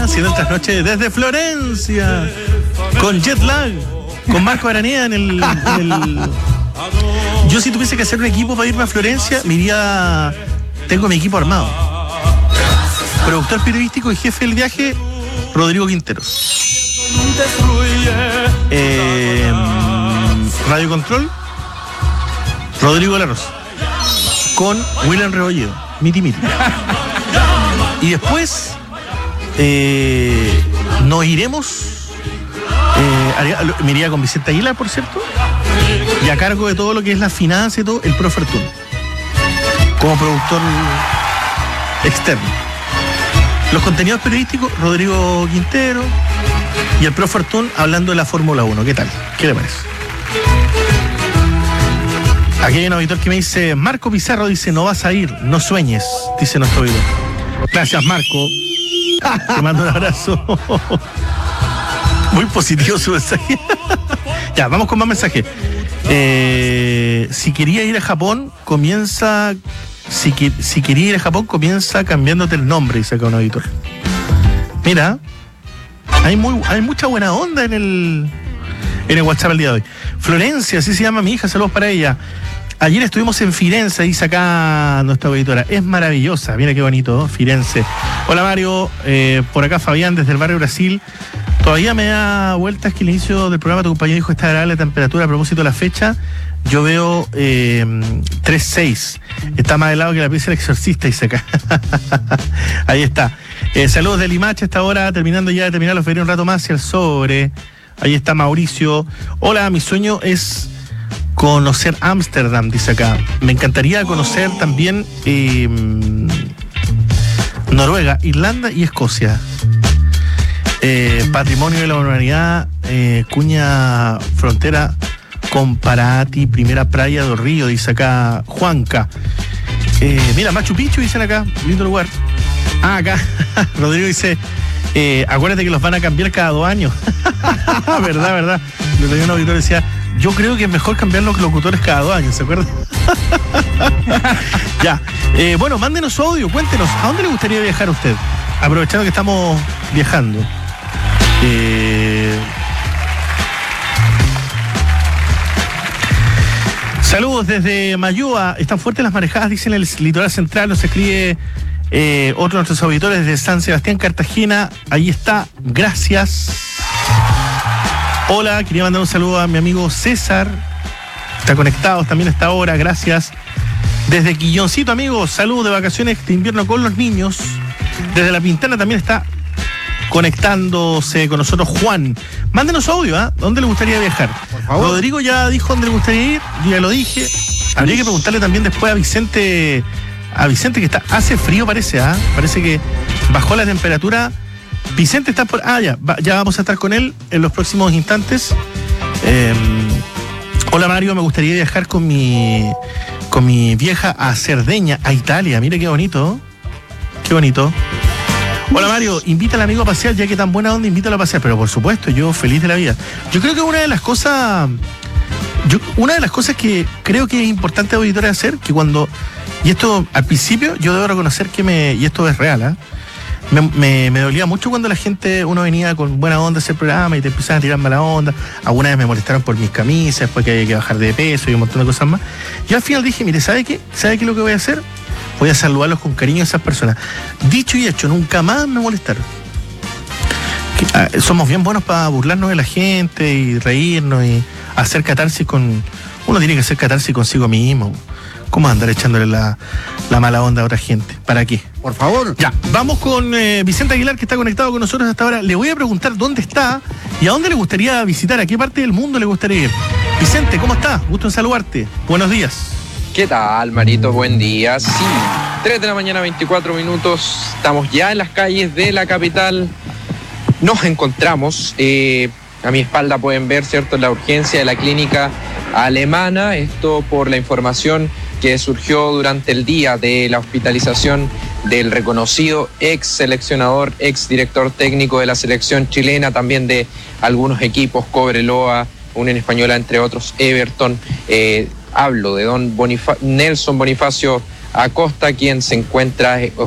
haciendo estas noches desde Florencia, con jet lag, con Marco Araneda en el... Yo si tuviese que hacer un equipo para irme a Florencia, me iría... Tengo mi equipo armado. Productor periodístico y jefe del viaje, Rodrigo Quinteros. Radio Control, Rodrigo Larros. Con William Rebolledo, miti. Y después nos iremos, me iría con Vicente Aguilar, por cierto, y a cargo de todo lo que es la finanza y todo, el Pro Fortuna, como productor externo. Los contenidos periodísticos, Rodrigo Quintero, y el Pro Fortuna hablando de la Fórmula 1. ¿Qué tal? ¿Qué le parece? Aquí hay un auditor que me dice, Marco Pizarro dice, no vas a ir, no sueñes, dice nuestro auditor. Gracias, Marco. Te mando un abrazo. Muy positivo su mensaje. Ya, vamos con más mensajes. Si quería ir a Japón, comienza... Si quería ir a Japón, comienza cambiándote el nombre, dice acá un auditor. Mira, hay mucha buena onda en el WhatsApp el día de hoy. Florencia, así se llama mi hija, saludos para ella. Ayer estuvimos en Firenze, dice acá nuestra auditora. Es maravillosa, mira qué bonito, ¿no? Firenze. Hola Mario, por acá Fabián desde el barrio Brasil. Todavía me da vueltas que el inicio del programa tu compañero dijo está agradable la temperatura a propósito de la fecha. Yo veo 3.6. Está más helado que la pieza del exorcista, dice acá. Ahí está. Saludos de Limache a esta hora, terminando ya de terminar los feriados un rato más hacia el sobre. Ahí está Mauricio. Hola, mi sueño es conocer Ámsterdam, dice acá. Me encantaría conocer también Noruega, Irlanda y Escocia. Patrimonio de la humanidad, cuña frontera con Paraty, primera playa del río, dice acá Juanca. Mira, Machu Picchu, dicen acá, lindo lugar. Acá, Rodrigo dice, acuérdate que los van a cambiar cada 2 años. verdad. Le tenía un auditor que decía, yo creo que es mejor cambiar los locutores cada 2 años, ¿se acuerdan? Ya, bueno, mándenos su audio, cuéntenos, ¿a dónde le gustaría viajar a usted? Aprovechando que estamos viajando. Saludos desde Mayúa. Están fuertes las marejadas, dicen el litoral central. Nos escribe otro de nuestros auditores desde San Sebastián, Cartagena. Ahí está, gracias. Hola, quería mandar un saludo a mi amigo César. Está conectado también a esta hora, gracias. Desde Quilloncito, amigos, saludos de vacaciones de invierno con los niños. Desde La Pintana también está conectándose con nosotros Juan. Mándenos audio, ¿eh? ¿Dónde le gustaría viajar? Por favor. Rodrigo ya dijo dónde le gustaría ir, yo ya lo dije. Habría que preguntarle también después a Vicente que está, hace frío parece, ¿ah? Parece que bajó la temperatura. Vicente está por... ya vamos a estar con él en los próximos instantes. Hola Mario, me gustaría viajar con mi vieja a Cerdeña, a Italia. Mire qué bonito. Qué bonito. Hola Mario, invita al amigo a pasear, ya que tan buena onda, invítalo a pasear. Pero por supuesto, yo feliz de la vida. Yo creo que una de las cosas que creo que es importante, auditores, hacer, que cuando, y esto al principio, yo debo reconocer que y esto es real, ¿eh? Me dolía mucho cuando uno venía con buena onda a hacer programa y te empezaban a tirar mala onda. Alguna vez me molestaron por mis camisas, después que había que bajar de peso y un montón de cosas más. Yo al final dije, mire, ¿sabe qué? ¿Sabe qué es lo que voy a hacer? Voy a saludarlos con cariño a esas personas. Dicho y hecho, nunca más me molestaron. Somos bien buenos para burlarnos de la gente y reírnos y hacer catarsis uno tiene que hacer catarsis consigo mismo. ¿Cómo andar echándole la mala onda a otra gente? ¿Para qué? Por favor. Ya, vamos con Vicente Aguilar, que está conectado con nosotros hasta ahora. Le voy a preguntar dónde está y a dónde le gustaría visitar, a qué parte del mundo le gustaría ir. Vicente, ¿cómo está? Gusto en saludarte. Buenos días. ¿Qué tal, Marito? Buen día. Sí, 3 de la mañana, 24 minutos. Estamos ya en las calles de la capital. Nos encontramos, a mi espalda pueden ver, ¿cierto?, la urgencia de la clínica alemana. Esto por la información que surgió durante el día de la hospitalización del reconocido ex seleccionador, ex director técnico de la selección chilena, también de algunos equipos, Cobreloa, Unión Española, entre otros, Everton. Hablo de don Nelson Bonifacio Acosta, quien se encuentra